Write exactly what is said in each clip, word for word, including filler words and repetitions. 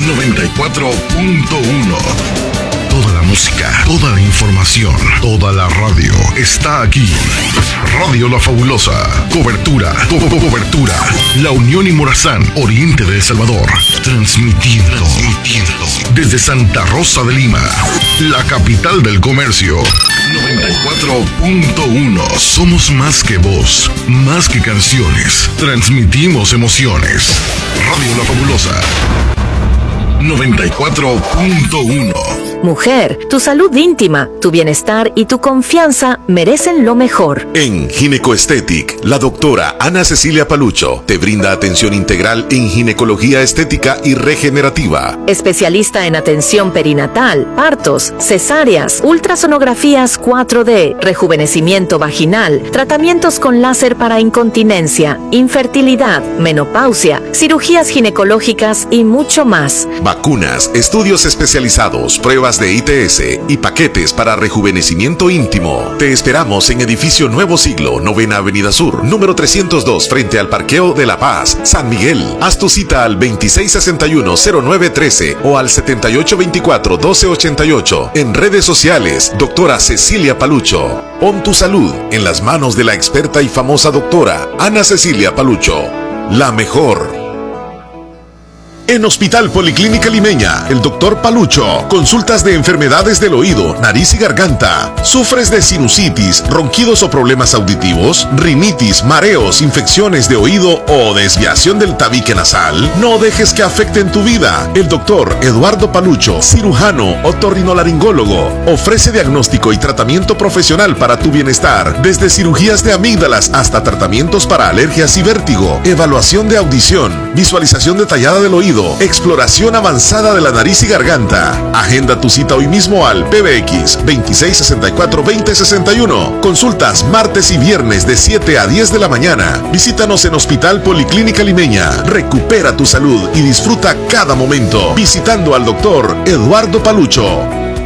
noventa y cuatro punto uno. Toda la música, toda la información, toda la radio está aquí. Radio La Fabulosa. Cobertura, co co cobertura. La Unión y Morazán, oriente de El Salvador. Transmitiendo, transmitiendo desde Santa Rosa de Lima, la capital del comercio. noventa y cuatro punto uno. Somos más que voz, más que canciones. Transmitimos emociones. Radio La Fabulosa. noventa y cuatro punto uno. Mujer, tu salud íntima, tu bienestar y tu confianza merecen lo mejor. En Ginecoestetic, la doctora Ana Cecilia Palucho te brinda atención integral en ginecología estética y regenerativa. Especialista en atención perinatal, partos, cesáreas, ultrasonografías cuatro D, rejuvenecimiento vaginal, tratamientos con láser para incontinencia, infertilidad, menopausia, cirugías ginecológicas y mucho más. Vacunas, estudios especializados, pruebas de I T S y paquetes para rejuvenecimiento íntimo. Te esperamos en Edificio Nuevo Siglo, Novena Avenida Sur, número trescientos dos, frente al Parqueo de La Paz, San Miguel. Haz tu cita al veintiséis sesenta y uno, cero nueve trece o al setenta y ocho veinticuatro, doce ochenta y ocho. En redes sociales, doctora Cecilia Palucho. Pon tu salud en las manos de la experta y famosa doctora Ana Cecilia Palucho. La mejor. En Hospital Policlínica Limeña, el doctor Palucho, consultas de enfermedades del oído, nariz y garganta. ¿Sufres de sinusitis, ronquidos o problemas auditivos? ¿Rinitis, mareos, infecciones de oído o desviación del tabique nasal? No dejes que afecten tu vida. El doctor Eduardo Palucho, cirujano otorrinolaringólogo, ofrece diagnóstico y tratamiento profesional para tu bienestar, desde cirugías de amígdalas hasta tratamientos para alergias y vértigo, evaluación de audición, visualización detallada del oído, exploración avanzada de la nariz y garganta. Agenda tu cita hoy mismo al P B X veintiséis sesenta y cuatro, veinte sesenta y uno. Consultas martes y viernes de siete a diez de la mañana. Visítanos en Hospital Policlínica Limeña. Recupera tu salud y disfruta cada momento visitando al doctor Eduardo Palucho.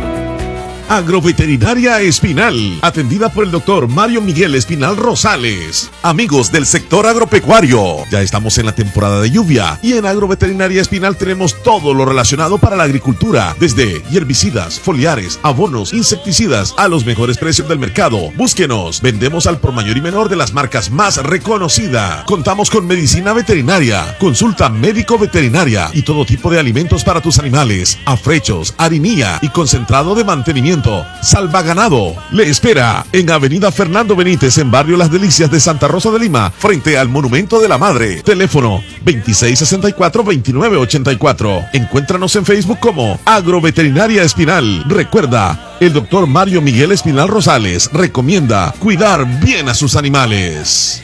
Agroveterinaria Espinal, atendida por el doctor Mario Miguel Espinal Rosales. Amigos del sector agropecuario, ya estamos en la temporada de lluvia y en Agroveterinaria Espinal tenemos todo lo relacionado para la agricultura, desde herbicidas, foliares, abonos, insecticidas, a los mejores precios del mercado. Búsquenos, vendemos al por mayor y menor de las marcas más reconocidas. Contamos con medicina veterinaria, consulta médico veterinaria y todo tipo de alimentos para tus animales, afrechos, harinilla y concentrado de mantenimiento. Salvaganado le espera en Avenida Fernando Benítez, en Barrio Las Delicias de Santa Rosa de Lima, frente al Monumento de la Madre. Teléfono veintiséis sesenta y cuatro, veintinueve ochenta y cuatro. Encuéntranos en Facebook como Agroveterinaria Espinal. Recuerda, el doctor Mario Miguel Espinal Rosales recomienda cuidar bien a sus animales.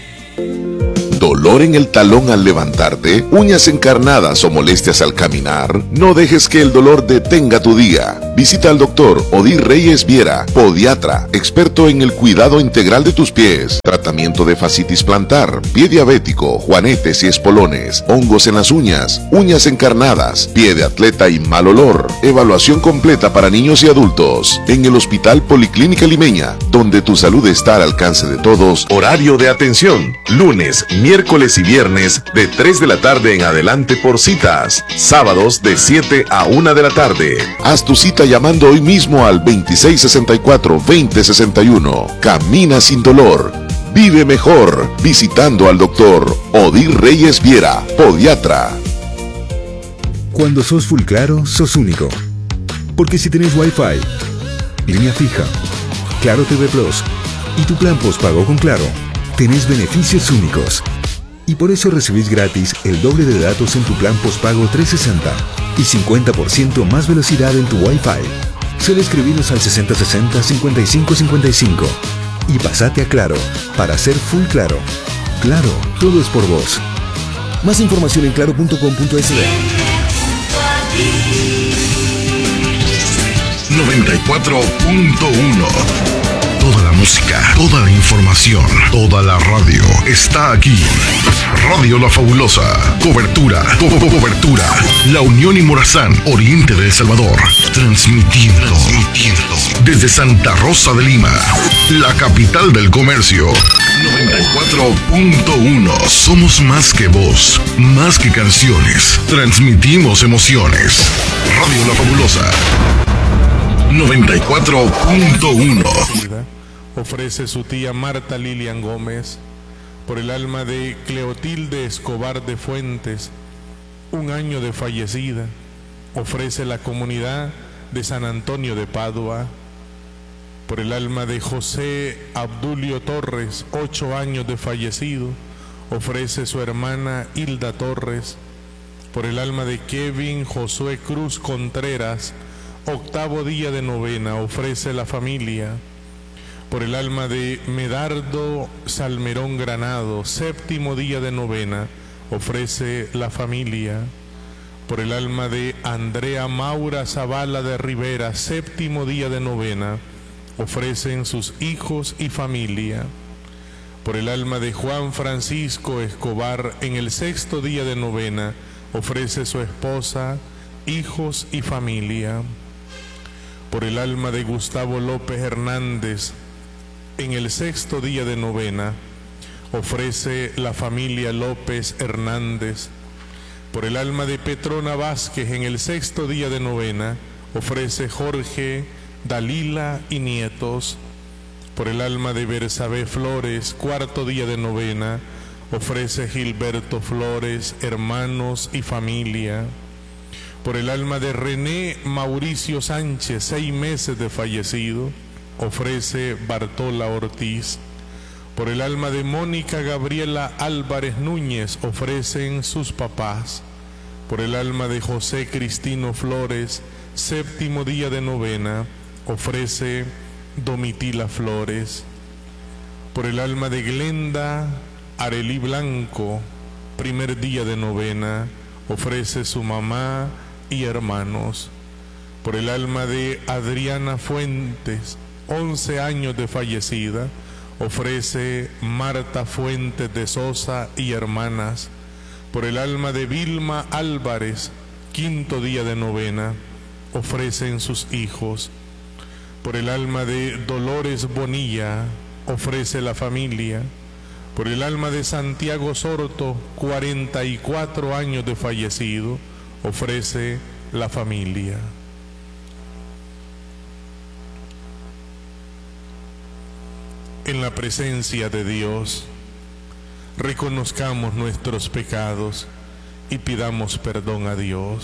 ¿Dolor en el talón al levantarte? ¿Uñas encarnadas o molestias al caminar? No dejes que el dolor detenga tu día. Visita al doctor Odir Reyes Viera, podiatra, experto en el cuidado integral de tus pies, tratamiento de fascitis plantar, pie diabético, juanetes y espolones, hongos en las uñas, uñas encarnadas, pie de atleta y mal olor. Evaluación completa para niños y adultos. En el Hospital Policlínica Limeña, donde tu salud está al alcance de todos. Horario de atención: lunes, miércoles y viernes de tres de la tarde en adelante por citas. Sábados de siete a una de la tarde. Haz tu cita llamando hoy mismo al veintiséis sesenta y cuatro, veinte sesenta y uno. Camina sin dolor. Vive mejor visitando al doctor Odir Reyes Viera, podiatra. Cuando sos full claro, sos único. Porque si tenés Wi-Fi, línea fija, Claro T V Plus y tu plan postpago con Claro, tenés beneficios únicos. Y por eso recibís gratis el doble de datos en tu plan postpago trescientos sesenta y cincuenta por ciento más velocidad en tu Wi-Fi. Solo escribinos al sesenta sesenta, cincuenta y cinco cincuenta y cinco y pasate a Claro para ser full claro. Claro, todo es por vos. Más información en claro punto com punto es de. noventa y cuatro punto uno. Toda la música, toda la información, toda la radio está aquí. Radio La Fabulosa. Cobertura, co co cobertura. La Unión y Morazán, oriente de El Salvador. Transmitiendo, transmitiendo desde Santa Rosa de Lima, la capital del comercio. noventa y cuatro punto uno. Somos más que voz, más que canciones. Transmitimos emociones. Radio La Fabulosa. noventa y cuatro punto uno. Ofrece su tía Marta Lilian Gómez por el alma de Cleotilde Escobar de Fuentes, un año de fallecida. Ofrece la comunidad de San Antonio de Padua por el alma de José Abdulio Torres, ocho años de fallecido. Ofrece su hermana Hilda Torres por el alma de Kevin Josué Cruz Contreras, octavo día de novena. Ofrece la familia por el alma de Medardo Salmerón Granado, séptimo día de novena. Ofrece la familia por el alma de Andrea Maura Zavala de Rivera, séptimo día de novena. Ofrecen sus hijos y familia por el alma de Juan Francisco Escobar, en el sexto día de novena. Ofrece su esposa, hijos y familia por el alma de Gustavo López Hernández, en el sexto día de novena. Ofrece la familia López Hernández por el alma de Petrona Vázquez, en el sexto día de novena. Ofrece Jorge, Dalila y nietos por el alma de Bersabé Flores, cuarto día de novena. Ofrece Gilberto Flores, hermanos y familia por el alma de René Mauricio Sánchez, seis meses de fallecido. Ofrece Bartola Ortiz por el alma de Mónica Gabriela Álvarez Núñez. Ofrecen sus papás por el alma de José Cristino Flores, séptimo día de novena. Ofrece Domitila Flores por el alma de Glenda Arelí Blanco, primer día de novena. Ofrece su mamá y hermanos por el alma de Adriana Fuentes, once años de fallecida. Ofrece Marta Fuentes de Sosa y hermanas por el alma de Vilma Álvarez, quinto día de novena. Ofrecen sus hijos por el alma de Dolores Bonilla. Ofrece la familia por el alma de Santiago Sorto, cuarenta y cuatro años de fallecido. Ofrece la familia. En la presencia de Dios, reconozcamos nuestros pecados y pidamos perdón a Dios.